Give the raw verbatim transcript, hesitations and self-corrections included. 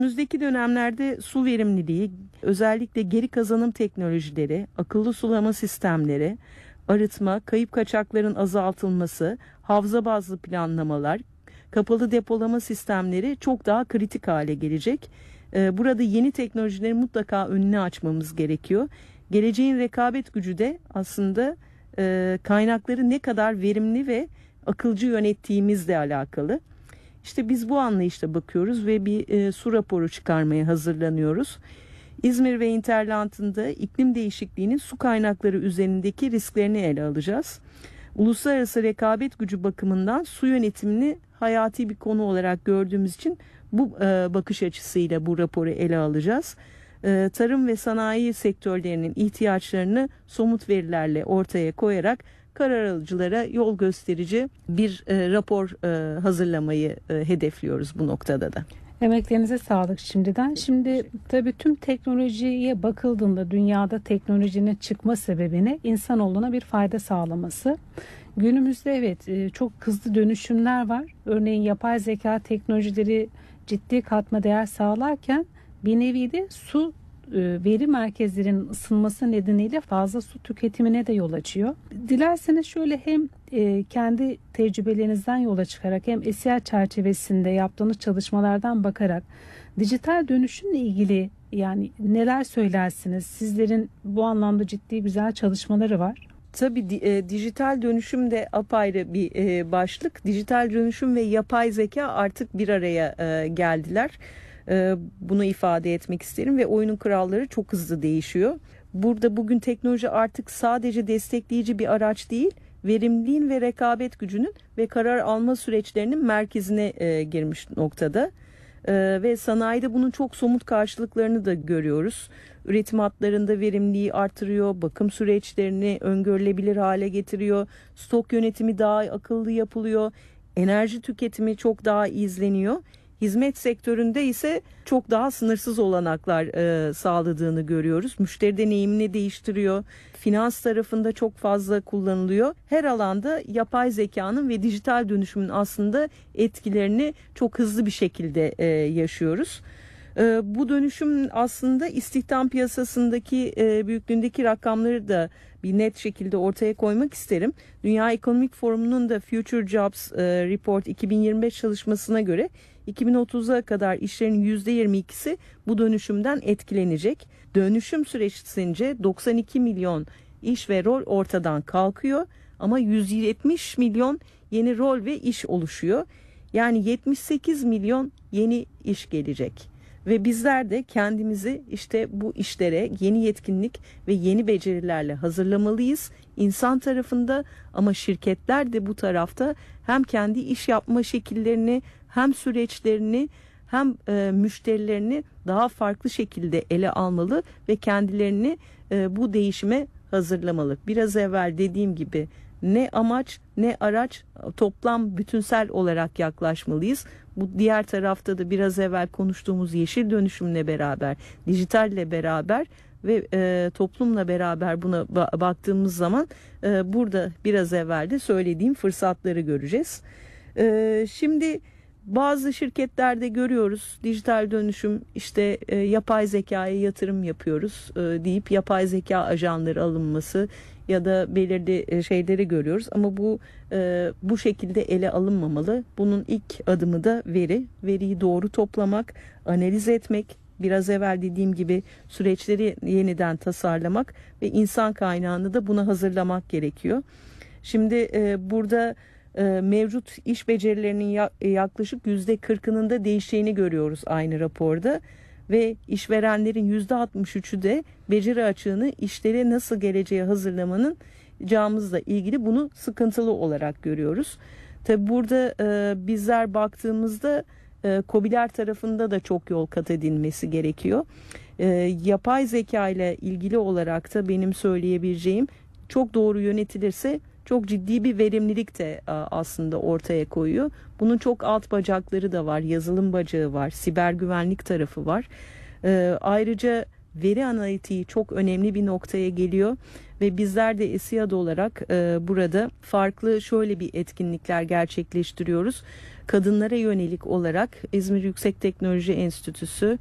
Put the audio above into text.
Önümüzdeki dönemlerde su verimliliği, özellikle geri kazanım teknolojileri, akıllı sulama sistemleri, arıtma, kayıp kaçakların azaltılması, havza bazlı planlamalar, kapalı depolama sistemleri çok daha kritik hale gelecek. Burada yeni teknolojileri mutlaka önüne açmamız gerekiyor. Geleceğin rekabet gücü de aslında kaynakları ne kadar verimli ve akılcı yönettiğimizle alakalı. İşte biz bu anlayışla bakıyoruz ve bir e, su raporu çıkarmaya hazırlanıyoruz. İzmir ve Interland'ında iklim değişikliğinin su kaynakları üzerindeki risklerini ele alacağız. Uluslararası rekabet gücü bakımından su yönetimini hayati bir konu olarak gördüğümüz için bu e, bakış açısıyla bu raporu ele alacağız. E, tarım ve sanayi sektörlerinin ihtiyaçlarını somut verilerle ortaya koyarak karar alıcılara yol gösterici bir e, rapor e, hazırlamayı e, hedefliyoruz bu noktada da. Emeklerinize sağlık şimdiden. Şimdi tabii tüm teknolojiye bakıldığında dünyada teknolojinin çıkma sebebini insanoğluna bir fayda sağlaması. Günümüzde evet çok hızlı dönüşümler var. Örneğin yapay zeka teknolojileri ciddi katma değer sağlarken bir nevi de su veri merkezlerinin ısınması nedeniyle fazla su tüketimine de yol açıyor. Dilerseniz şöyle hem kendi tecrübelerinizden yola çıkarak hem E S İ A çerçevesinde yaptığınız çalışmalardan bakarak dijital dönüşümle ilgili yani neler söylersiniz? Sizlerin bu anlamda ciddi güzel çalışmaları var. Tabii e, dijital dönüşüm de apayrı bir e, başlık. Dijital dönüşüm ve yapay zeka artık bir araya e, geldiler. Bunu ifade etmek isterim ve oyunun kuralları çok hızlı değişiyor. Burada bugün teknoloji artık sadece destekleyici bir araç değil, verimliliğin ve rekabet gücünün ve karar alma süreçlerinin merkezine e, girmiş noktada. E, ve sanayide bunun çok somut karşılıklarını da görüyoruz. Üretim hatlarında verimliliği artırıyor, bakım süreçlerini öngörülebilir hale getiriyor, stok yönetimi daha akıllı yapılıyor, enerji tüketimi çok daha izleniyor. Hizmet sektöründe ise çok daha sınırsız olanaklar e, sağladığını görüyoruz. Müşteri deneyimini değiştiriyor. Finans tarafında çok fazla kullanılıyor. Her alanda yapay zekanın ve dijital dönüşümün aslında etkilerini çok hızlı bir şekilde e, yaşıyoruz. E, bu dönüşüm aslında istihdam piyasasındaki e, büyüklüğündeki rakamları da bir net şekilde ortaya koymak isterim. Dünya Ekonomik Forumu'nun da Future Jobs e, Report iki bin yirmi beş çalışmasına göre iki bin otuza kadar işlerin yüzde yirmi ikisi bu dönüşümden etkilenecek. Dönüşüm süresince doksan iki milyon iş ve rol ortadan kalkıyor ama yüz yetmiş milyon yeni rol ve iş oluşuyor. Yani yetmiş sekiz milyon yeni iş gelecek. Ve bizler de kendimizi işte bu işlere yeni yetkinlik ve yeni becerilerle hazırlamalıyız. İnsan tarafında ama şirketler de bu tarafta hem kendi iş yapma şekillerini hem süreçlerini hem e, müşterilerini daha farklı şekilde ele almalı ve kendilerini e, bu değişime hazırlamalı. Biraz evvel dediğim gibi ne amaç ne araç toplam bütünsel olarak yaklaşmalıyız. Bu diğer tarafta da biraz evvel konuştuğumuz yeşil dönüşümle beraber, dijitalle beraber ve e, toplumla beraber buna ba- baktığımız zaman e, burada biraz evvel de söylediğim fırsatları göreceğiz. E, şimdi bazı şirketlerde görüyoruz dijital dönüşüm işte e, yapay zekaya yatırım yapıyoruz e, deyip yapay zeka ajanları alınması ya da belirli şeyleri görüyoruz ama bu e, bu şekilde ele alınmamalı. Bunun ilk adımı da veri, veriyi doğru toplamak, analiz etmek, biraz evvel dediğim gibi süreçleri yeniden tasarlamak ve insan kaynağını da buna hazırlamak gerekiyor. Şimdi e, burada e, mevcut iş becerilerinin ya, yaklaşık yüzde kırkının da değişeceğini görüyoruz aynı raporda. Ve işverenlerin yüzde altmış üçü de beceri açığını işlere nasıl geleceğe hazırlamanın camızla ilgili bunu sıkıntılı olarak görüyoruz. Tabi burada e, bizler baktığımızda e, KOBİ'ler tarafında da çok yol kat edilmesi gerekiyor. E, yapay zeka ile ilgili olarak da benim söyleyebileceğim çok doğru yönetilirse çok ciddi bir verimlilik de aslında ortaya koyuyor. Bunun çok alt bacakları da var. Yazılım bacağı var. Siber güvenlik tarafı var. Ee, ayrıca veri analitiği çok önemli bir noktaya geliyor. Ve bizler de E S İ A D olarak e, burada farklı şöyle bir etkinlikler gerçekleştiriyoruz. kadınlara yönelik olarak İzmir Yüksek Teknoloji Enstitüsü